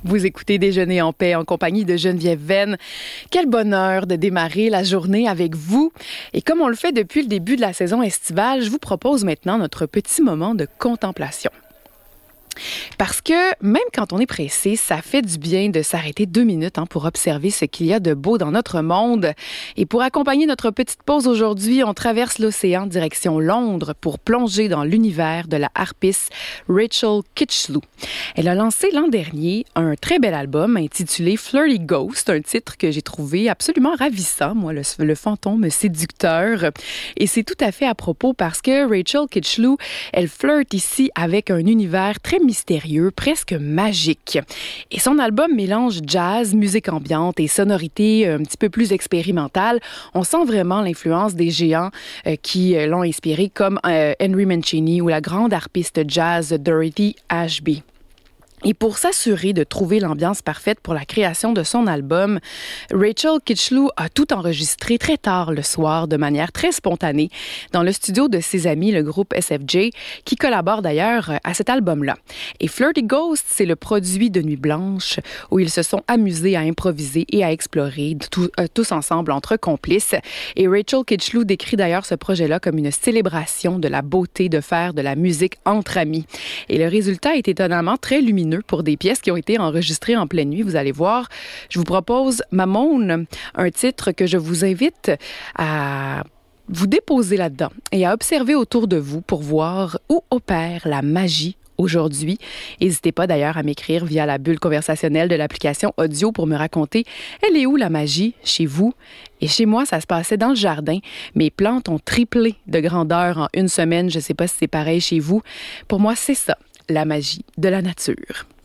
Vous écoutez Déjeuner en paix en compagnie de Geneviève Venn. Quel bonheur de démarrer la journée avec vous. Et comme on le fait depuis le début de la saison estivale, je vous propose maintenant notre petit moment de contemplation. Parce que même quand on est pressé, ça fait du bien de s'arrêter 2 minutes pour observer ce qu'il y a de beau dans notre monde. Et pour accompagner notre petite pause aujourd'hui, on traverse l'océan direction Londres pour plonger dans l'univers de la harpiste Rachel Kitchlew. Elle a lancé l'an dernier un très bel album intitulé Flirty Ghost, un titre que j'ai trouvé absolument ravissant, moi, le fantôme séducteur. Et c'est tout à fait à propos parce que Rachel Kitchlew, elle flirte ici avec un univers très mystérieux, presque magique. Et son album mélange jazz, musique ambiante et sonorités un petit peu plus expérimentales. On sent vraiment l'influence des géants qui l'ont inspiré, comme Henry Mancini ou la grande harpiste jazz Dorothy Ashby. Et pour s'assurer de trouver l'ambiance parfaite pour la création de son album, Rachel Kitchlew a tout enregistré très tard le soir, de manière très spontanée, dans le studio de ses amis, le groupe SFJ, qui collabore d'ailleurs à cet album-là. Et Flirty Ghost, c'est le produit de Nuit Blanche, où ils se sont amusés à improviser et à explorer tous ensemble entre complices. Et Rachel Kitchlew décrit d'ailleurs ce projet-là comme une célébration de la beauté de faire de la musique entre amis. Et le résultat est étonnamment très lumineux pour des pièces qui ont été enregistrées en pleine nuit. Vous allez voir, je vous propose Mamone, un titre que je vous invite à vous déposer là-dedans et à observer autour de vous pour voir où opère la magie aujourd'hui. N'hésitez pas d'ailleurs à m'écrire via la bulle conversationnelle de l'application audio pour me raconter elle est où la magie chez vous. Et chez moi, ça se passait dans le jardin. Mes plantes ont triplé de grandeur en 1 semaine. Je ne sais pas si c'est pareil chez vous. Pour moi, c'est ça, la magie de la nature.